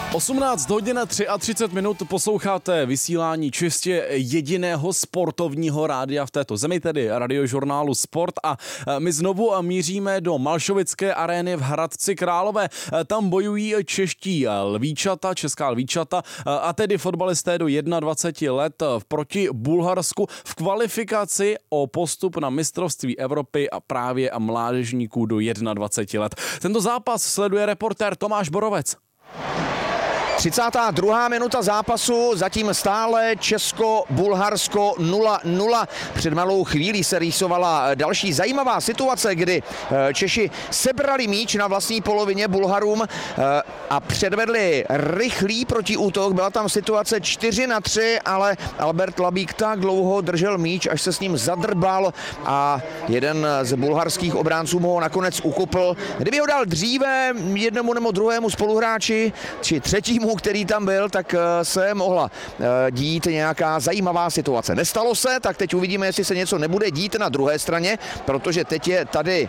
18 hodin a 33 minut posloucháte vysílání čistě jediného sportovního rádia v této zemi, tedy radiožurnálu Sport, a my znovu míříme do Malšovické arény v Hradci Králové. Tam bojují čeští lvíčata, česká lvíčata, a tedy fotbalisté do 21 let proti Bulharsku v kvalifikaci o postup na mistrovství Evropy a právě mládežníků do 21 let. Tento zápas sleduje reportér Tomáš Borovec. 32. minuta zápasu, zatím stále Česko-Bulharsko 0-0. Před malou chvílí se rýsovala další zajímavá situace, kdy Češi sebrali míč na vlastní polovině Bulharům a předvedli rychlý protiútok. Byla tam situace 4-3, ale Albert Labík tak dlouho držel míč, až se s ním zadrbal a jeden z bulharských obránců ho nakonec ukopl. Kdyby ho dal dříve jednomu nebo druhému spoluhráči, či třetímu, který tam byl, tak se mohla dít nějaká zajímavá situace. Nestalo se, tak teď uvidíme, jestli se něco nebude dít na druhé straně, protože teď je tady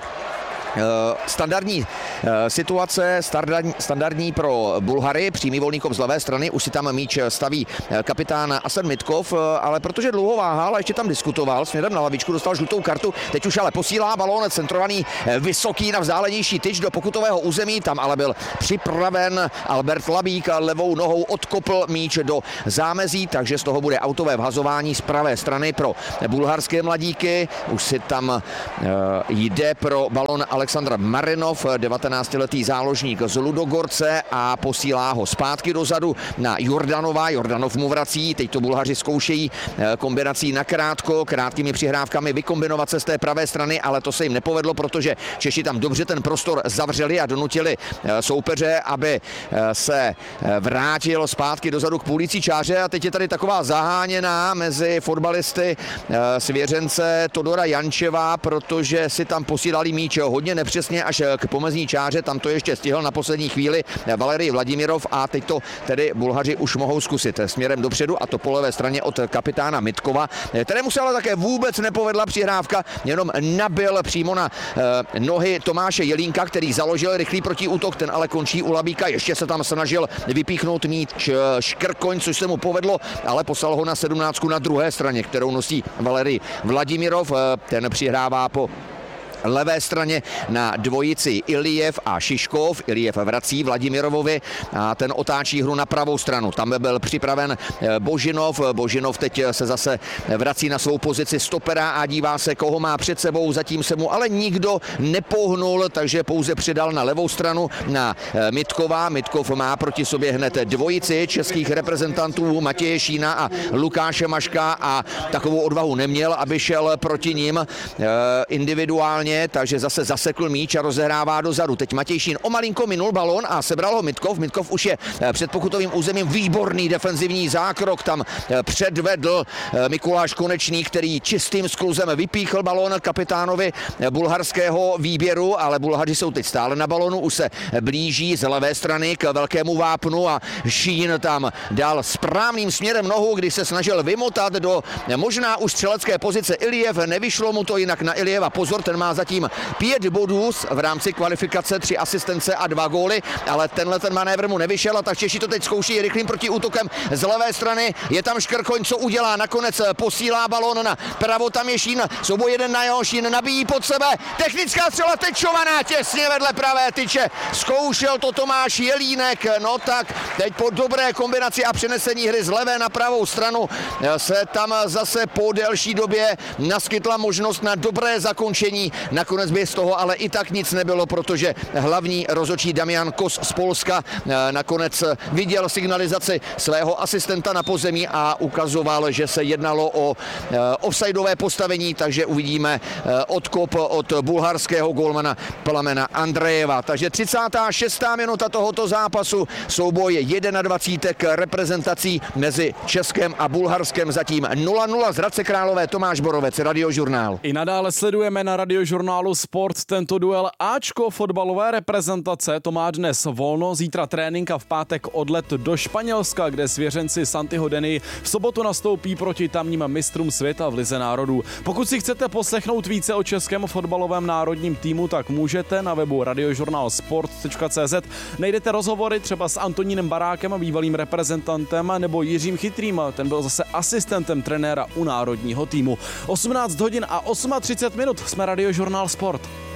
standardní situace, standardní pro Bulhary, přímý volníkov z levé strany, už si tam míč staví kapitán Asen Mitkov, ale protože dlouho váhal a ještě tam diskutoval, směrem na lavičku dostal žlutou kartu, teď už ale posílá balón centrovaný vysoký na vzdálenější tyč do pokutového území, tam ale byl připraven Albert Labík a levou nohou odkopl míč do zámezí, takže z toho bude autové vhazování z pravé strany pro bulharské mladíky, už si tam jde pro balón Aleksandr Marinov, 19-letý záložník z Ludogorce, a posílá ho zpátky dozadu na Jordanova. Jordanov mu vrací, teď to Bulhaři zkoušejí kombinací nakrátko, krátkými přihrávkami vykombinovat se z té pravé strany, ale to se jim nepovedlo, protože Češi tam dobře ten prostor zavřeli a donutili soupeře, aby se vrátil zpátky dozadu k půlící čáře, a teď je tady taková zaháněná mezi fotbalisty svěřence Todora Jančeva, protože si tam posílali míč hodně nepřesně až k pomezní čáře, tam to ještě stihl na poslední chvíli Valerij Vladimirov a teď to tedy Bulhaři už mohou zkusit směrem dopředu, a to po levé straně od kapitána Mitkova, kterému se ale také vůbec nepovedla přihrávka, jenom nabil přímo na nohy Tomáše Jelínka, který založil rychlý protiútok, ten ale končí u Labíka, ještě se tam snažil vypíchnout míč Škrkoň, což se mu povedlo, ale poslal ho na 17 na druhé straně, kterou nosí Valerij Vladimirov, ten přihrává po levé straně na dvojici Ilijev a Šiškov. Ilijev vrací Vladimirovovi a ten otáčí hru na pravou stranu. Tam byl připraven Božinov. Božinov teď se zase vrací na svou pozici stopera a dívá se, koho má před sebou. Zatím se mu ale nikdo nepohnul, takže pouze přidal na levou stranu na Mitkova. Mitkov má proti sobě hned dvojici českých reprezentantů Matěje Šína a Lukáše Maška a takovou odvahu neměl, aby šel proti nim individuálně, takže zase zasekl míč a rozehrává dozadu. Teď Matěj Šín o malinko minul balón a sebral ho Mitkov. Mitkov už je před pokutovým územím, výborný defenzivní zákrok tam předvedl Mikuláš Konečný, který čistým skluzem vypíchl balón kapitánovi bulharského výběru, ale Bulhaři jsou teď stále na balónu, už se blíží z levé strany k velkému vápnu a Šín tam dal správným směrem nohu, když se snažil vymotat do možná už střelecké pozice Ilijev, nevyšlo mu to, jinak na Ilijeva pozor, ten má zatím 5 bodů v rámci kvalifikace, 3 asistence a 2 góly, ale tenhle ten manévr mu nevyšel, a tak Češi to teď zkouší rychlým protiútokem z levé strany. Je tam Škrkoň, co udělá, nakonec posílá balón na pravo, tam je Šín, souboj jeden na jeho, Šín nabíjí pod sebe, technická střela tečovaná těsně vedle pravé tyče, zkoušel to Tomáš Jelínek, no tak teď po dobré kombinaci a přenesení hry z levé na pravou stranu se tam zase po delší době naskytla možnost na dobré zakončení. Nakonec by z toho ale i tak nic nebylo, protože hlavní rozhodčí Damian Kos z Polska nakonec viděl signalizaci svého asistenta na pozemí a ukazoval, že se jednalo o offsideové postavení, takže uvidíme odkop od bulharského gólmana Plamena Andrejeva. Takže 36. minuta tohoto zápasu, souboj 21 reprezentací mezi Českem a Bulharskem, zatím 0-0 z Hradce Králové. Tomáš Borovec, Radiožurnál. I nadále sledujeme na Radiožurnálu Radiožurnálu Sport tento duel Ačko fotbalové reprezentace. To má dnes volno, zítra trénink a v pátek odlet do Španělska, kde svěřenci Santiho Denny v sobotu nastoupí proti tamním mistrům světa v Lize národů. Pokud si chcete poslechnout více o českém fotbalovém národním týmu, tak můžete na webu radiožurnalsport.cz. Najdete rozhovory třeba s Antonínem Barákem, bývalým reprezentantem, nebo Jiřím Chytrým, ten byl zase asistentem trenéra u národního týmu. 18 hodin a 38 minut jsme Radiožurnál Sport.